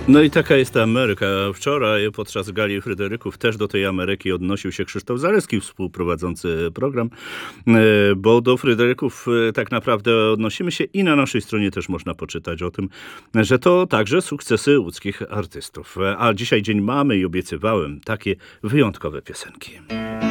No i taka jest ta Ameryka. Wczoraj podczas Gali Fryderyków też do tej Ameryki odnosił się Krzysztof Zaleski, współprowadzący program, bo do Fryderyków tak naprawdę odnosimy się i na naszej stronie też można poczytać o tym, że to także sukcesy łódzkich artystów. A dzisiaj dzień mamy i obiecywałem takie wyjątkowe piosenki.